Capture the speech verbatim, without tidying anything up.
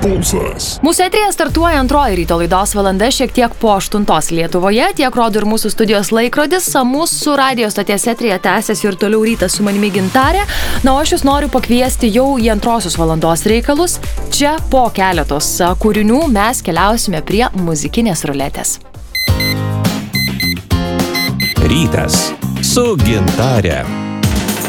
Pulsas. Mūsų eteryje startuoja antroji ryto laidos valanda šiek tiek po aštuntos Lietuvoje. Tiek rodo ir mūsų studijos laikrodis. Mūsų radio stoties eteryje tęsiasi ir toliau rytas su manimi Gintarė. Na, o aš jūs noriu pakviesti jau į antrosios valandos reikalus. Čia po keletos kūrinių mes keliausime prie muzikinės ruletės. Rytas su Gintarė.